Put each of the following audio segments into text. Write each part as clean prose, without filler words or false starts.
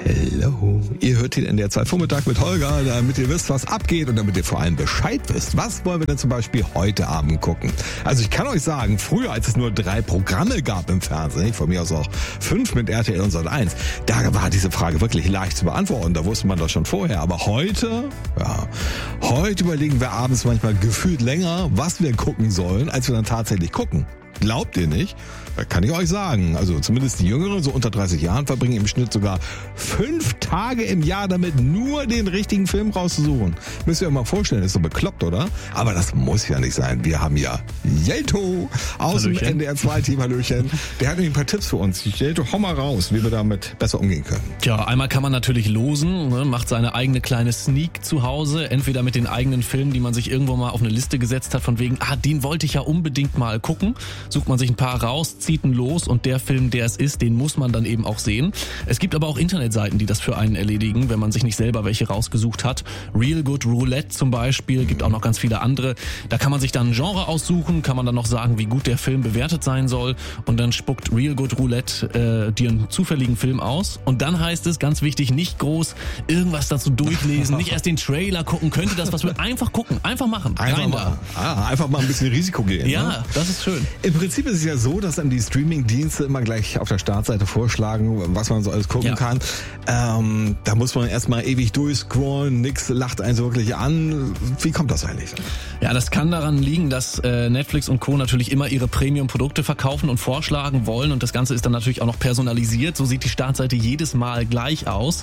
Hallo, ihr hört den NDR2 Vormittag mit Holger, damit ihr wisst, was abgeht und damit ihr vor allem Bescheid wisst. Was wollen wir denn zum Beispiel heute Abend gucken? Also ich kann euch sagen, früher, als es nur 3 Programme gab im Fernsehen, von mir aus auch 5 mit RTL und Sat.1, da war diese Frage wirklich leicht zu beantworten, da wusste man das schon vorher. Aber heute überlegen wir abends manchmal gefühlt länger, was wir gucken sollen, als wir dann tatsächlich gucken. Glaubt ihr nicht? Kann ich euch sagen. Also zumindest die Jüngeren, so unter 30 Jahren, verbringen im Schnitt sogar 5 Tage im Jahr damit, nur den richtigen Film rauszusuchen. Müsst ihr euch mal vorstellen, ist so bekloppt, oder? Aber das muss ja nicht sein. Wir haben ja Jelto aus dem NDR2-Team, Hallöchen. Der hat nämlich ein paar Tipps für uns. Jelto, hau mal raus, wie wir damit besser umgehen können. Tja, einmal kann man natürlich losen, ne? Macht seine eigene kleine Sneak zu Hause, entweder mit den eigenen Filmen, die man sich irgendwo mal auf eine Liste gesetzt hat, von wegen, den wollte ich ja unbedingt mal gucken. Sucht man sich ein paar raus, zieht einen los und der Film, der es ist, den muss man dann eben auch sehen. Es gibt aber auch Internetseiten, die das für einen erledigen, wenn man sich nicht selber welche rausgesucht hat. Real Good Roulette zum Beispiel, gibt auch noch ganz viele andere. Da kann man sich dann ein Genre aussuchen, kann man dann noch sagen, wie gut der Film bewertet sein soll und dann spuckt Real Good Roulette dir einen zufälligen Film aus und dann heißt es, ganz wichtig, nicht groß irgendwas dazu durchlesen, nicht erst den Trailer gucken, könnte das was wir einfach gucken, einfach machen. Einfach mal ein bisschen Risiko gehen. Ja, ne? Das ist schön. Im Prinzip ist es ja so, dass dann die Streaming-Dienste immer gleich auf der Startseite vorschlagen, was man so alles gucken kann. Da muss man erstmal ewig durchscrollen, nix lacht einen so wirklich an. Wie kommt das eigentlich? Ja, das kann daran liegen, dass Netflix und Co. natürlich immer ihre Premium-Produkte verkaufen und vorschlagen wollen und das Ganze ist dann natürlich auch noch personalisiert. So sieht die Startseite jedes Mal gleich aus.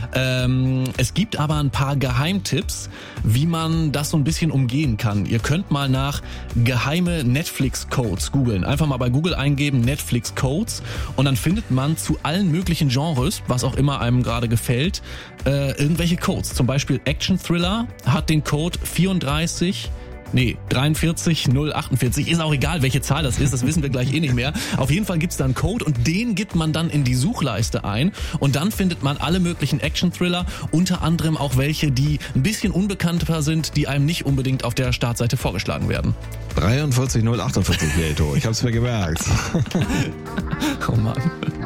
Es gibt aber ein paar Geheimtipps, wie man das so ein bisschen umgehen kann. Ihr könnt mal nach geheime Netflix-Codes googeln. Einfach mal bei Google eingeben, Netflix-Codes und dann findet man zu allen möglichen Genres, was auch immer einem gerade gefällt, irgendwelche Codes. Zum Beispiel Action Thriller hat den Code 43048, ist auch egal, welche Zahl das ist, das wissen wir gleich nicht mehr. Auf jeden Fall gibt's da einen Code und den gibt man dann in die Suchleiste ein und dann findet man alle möglichen Action-Thriller, unter anderem auch welche, die ein bisschen unbekannter sind, die einem nicht unbedingt auf der Startseite vorgeschlagen werden. 43048, Jelto, ich hab's mir gemerkt. Oh Mann.